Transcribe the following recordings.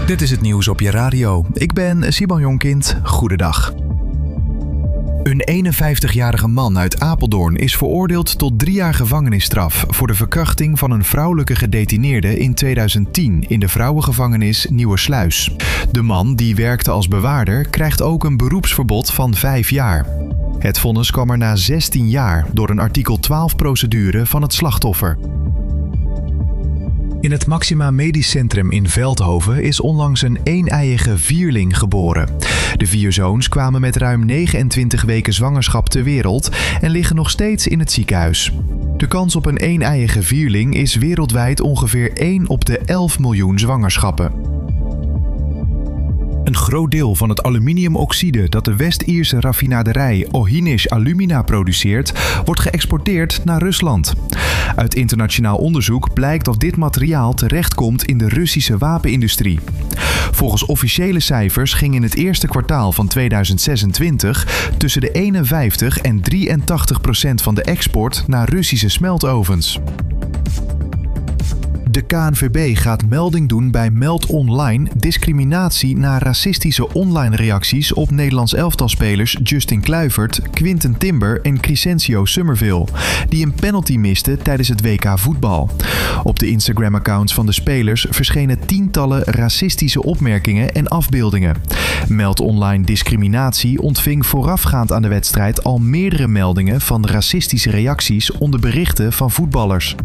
Dit is het nieuws op je radio. Ik ben Siban Jonkind. Goedendag. Een 51-jarige man uit Apeldoorn is veroordeeld tot 3 jaar gevangenisstraf voor de verkrachting van een vrouwelijke gedetineerde in 2010 in de vrouwengevangenis Nieuwersluis. De man, die werkte als bewaarder, krijgt ook een beroepsverbod van 5 jaar. Het vonnis kwam er na 16 jaar door een artikel 12-procedure van het slachtoffer. In het Maxima Medisch Centrum in Veldhoven is onlangs een eeneiige vierling geboren. De 4 zoons kwamen met ruim 29 weken zwangerschap ter wereld en liggen nog steeds in het ziekenhuis. De kans op een eeneiige vierling is wereldwijd ongeveer 1 op de 11 miljoen zwangerschappen. Een groot deel van het aluminiumoxide dat de West-Ierse raffinaderij Ohinish Alumina produceert, wordt geëxporteerd naar Rusland. Uit internationaal onderzoek blijkt dat dit materiaal terechtkomt in de Russische wapenindustrie. Volgens officiële cijfers ging in het eerste kwartaal van 2026 tussen de 51 en 83% van de export naar Russische smeltovens. De KNVB gaat melding doen bij Meld Online discriminatie na racistische online reacties op Nederlands elftalspelers Justin Kluivert, Quinten Timber en Crescencio Summerville, die een penalty misten tijdens het WK voetbal. Op de Instagram-accounts van de spelers verschenen tientallen racistische opmerkingen en afbeeldingen. Meld Online discriminatie ontving voorafgaand aan de wedstrijd al meerdere meldingen van racistische reacties onder berichten van voetballers.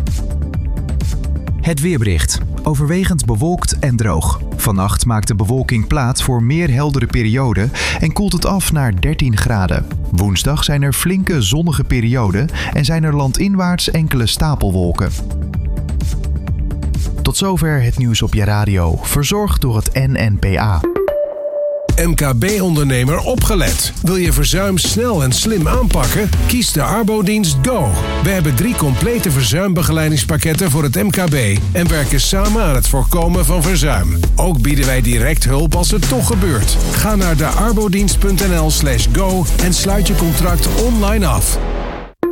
Het weerbericht. Overwegend bewolkt en droog. Vannacht maakt de bewolking plaats voor meer heldere perioden en koelt het af naar 13 graden. Woensdag zijn er flinke zonnige perioden en zijn er landinwaarts enkele stapelwolken. Tot zover het nieuws op je radio, verzorgd door het NNPA. MKB-ondernemer opgelet. Wil je verzuim snel en slim aanpakken? Kies de Arbodienst Go. We hebben 3 complete verzuimbegeleidingspakketten voor het MKB en werken samen aan het voorkomen van verzuim. Ook bieden wij direct hulp als het toch gebeurt. Ga naar de arbodienst.nl/go en sluit je contract online af.